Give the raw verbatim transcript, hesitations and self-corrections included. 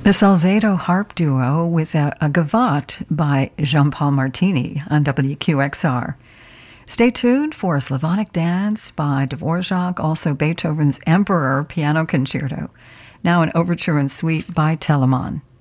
The Salzedo Harp Duo with a, a Gavotte by Jean-Paul Martini on W Q X R. Stay tuned for a Slavonic Dance by Dvorak, also Beethoven's Emperor Piano Concerto, now an overture and suite by Telemann.